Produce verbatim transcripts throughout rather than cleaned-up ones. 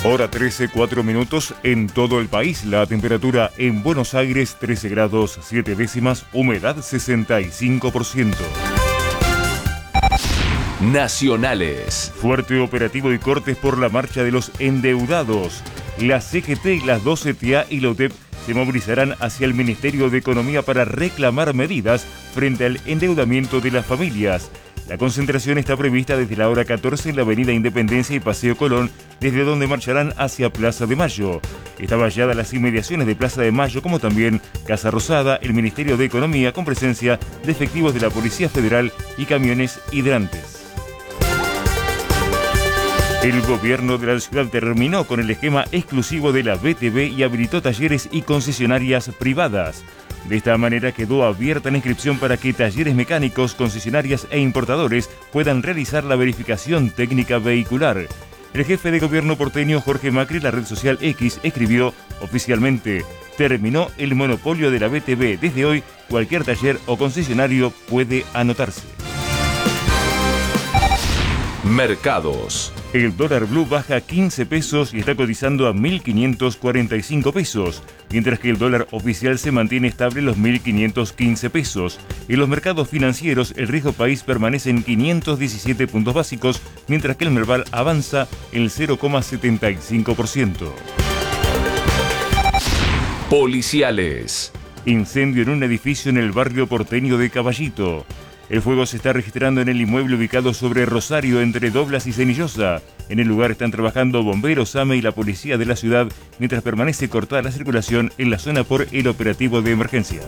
Hora trece, cuatro minutos en todo el país. La temperatura en Buenos Aires trece grados siete décimas, humedad sesenta y cinco por ciento. Nacionales. Fuerte operativo y cortes por la marcha de los endeudados. La C G T, las doce T A y la U T E P se movilizarán hacia el Ministerio de Economía para reclamar medidas frente al endeudamiento de las familias. La concentración está prevista desde la hora catorce en la Avenida Independencia y Paseo Colón, desde donde marcharán hacia Plaza de Mayo. Está vallada las inmediaciones de Plaza de Mayo, como también Casa Rosada, el Ministerio de Economía, con presencia de efectivos de la Policía Federal y camiones hidrantes. El gobierno de la ciudad terminó con el esquema exclusivo de la B T V y habilitó talleres y concesionarias privadas. De esta manera quedó abierta la inscripción para que talleres mecánicos, concesionarias e importadores puedan realizar la verificación técnica vehicular. El jefe de gobierno porteño Jorge Macri, la red social X, escribió oficialmente: terminó el monopolio de la B T V. Desde hoy, cualquier taller o concesionario puede anotarse. Mercados. El dólar blue baja quince pesos y está cotizando a mil quinientos cuarenta y cinco pesos, mientras que el dólar oficial se mantiene estable en los mil quinientos quince pesos. En los mercados financieros, el riesgo país permanece en quinientos diecisiete puntos básicos, mientras que el Merval avanza el cero coma setenta y cinco por ciento. Policiales. Incendio en un edificio en el barrio porteño de Caballito. El fuego se está registrando en el inmueble ubicado sobre Rosario, entre Doblas y Cenillosa. En el lugar están trabajando bomberos, A M E y la policía de la ciudad, mientras permanece cortada la circulación en la zona por el operativo de emergencia.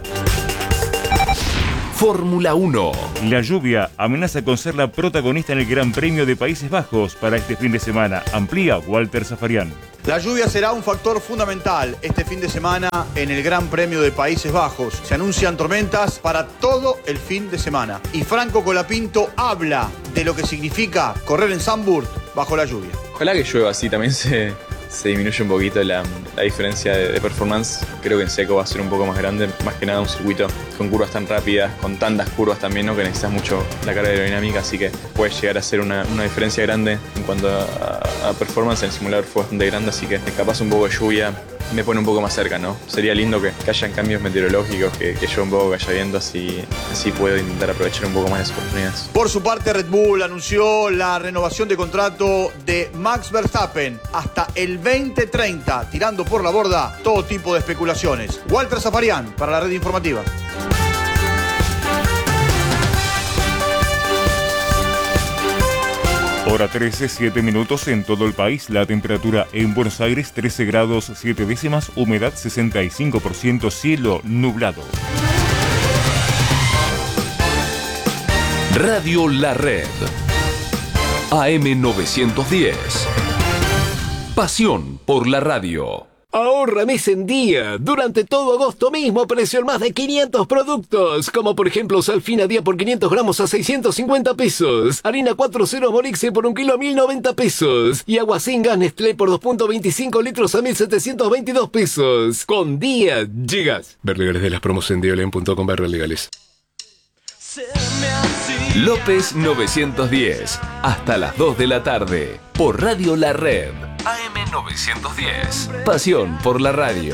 Fórmula uno. La lluvia amenaza con ser la protagonista en el Gran Premio de Países Bajos para este fin de semana. Amplía Walter Zafarian. La lluvia será un factor fundamental este fin de semana en el Gran Premio de Países Bajos. Se anuncian tormentas para todo el fin de semana. Y Franco Colapinto habla de lo que significa correr en Zandvoort bajo la lluvia. Ojalá que llueva, así también se, se disminuye un poquito la, la diferencia de, de performance. Creo que en seco va a ser un poco más grande, más que nada un circuito con curvas tan rápidas, con tantas curvas también, ¿no? Que necesitas mucho la carga aerodinámica, así que puede llegar a ser una, una diferencia grande en cuanto a, a, a performance. El simulador fue bastante grande, así que capaz un poco de lluvia me pone un poco más cerca, ¿no? Sería lindo que, que hayan cambios meteorológicos, que, que llueva un poco, que haya viento, así, así puedo intentar aprovechar un poco más las oportunidades. Por su parte, Red Bull anunció la renovación de contrato de Max Verstappen hasta el veinte treinta, tirando por la borda todo tipo de especulaciones. Walter Zafarian para la Red Informativa. Hora trece, siete minutos en todo el país. La temperatura en Buenos Aires trece grados siete décimas, humedad sesenta y cinco por ciento, cielo nublado. Radio La Red. A M novecientos diez. Pasión por la radio. Ahorra mes en día. Durante todo agosto mismo precio en más de quinientos productos, como por ejemplo sal fina día por quinientos gramos a seiscientos cincuenta pesos, harina cuatro cero Morixe por un kilo a mil noventa pesos y agua sin gas Nestlé por dos punto veinticinco litros a mil setecientos veintidós pesos. Con día llegas. Ver legales de las promos en diolen punto com barra legales. López novecientos diez, hasta las dos de la tarde, por Radio La Red. A M novecientos diez. Pasión por la radio.